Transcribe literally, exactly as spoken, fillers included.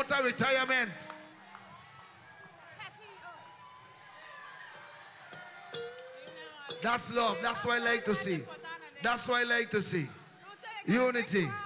out of retirement. That's love. That's what I like to see. That's what I like to see. Unity.